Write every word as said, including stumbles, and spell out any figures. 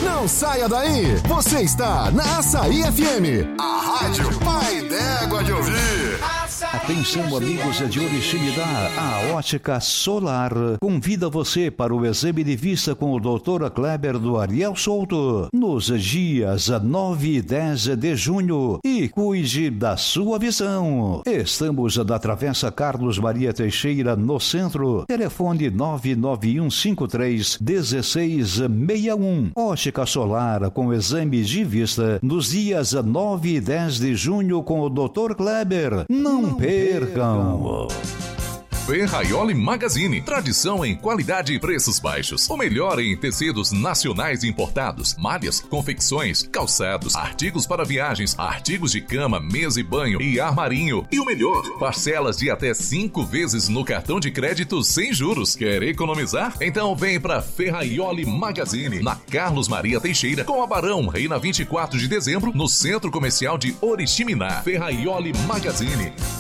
Não saia daí, você está na Açaí F M, a rádio pai d'égua de ouvir. Atenção, amigos de Oriximidá, a Ótica Solar convida você para o exame de vista com o doutor Kleber do Ariel Souto nos dias nove e dez de junho e cuide da sua visão. Estamos na Travessa Carlos Maria Teixeira, no centro. Telefone nove nove um cinco três um seis seis um. Ótica Solar com exame de vista nos dias nove e dez de junho com o doutor Kleber. Não percam! Ferraioli Magazine, tradição em qualidade e preços baixos. O melhor em tecidos nacionais e importados, malhas, confecções, calçados, artigos para viagens, artigos de cama, mesa e banho e armarinho. E o melhor, parcelas de até cinco vezes no cartão de crédito sem juros. Quer economizar? Então vem para Ferraioli Magazine, na Carlos Maria Teixeira, com a Barão Reina vinte e quatro de dezembro, no Centro Comercial de Oriximiná. Ferraioli Magazine.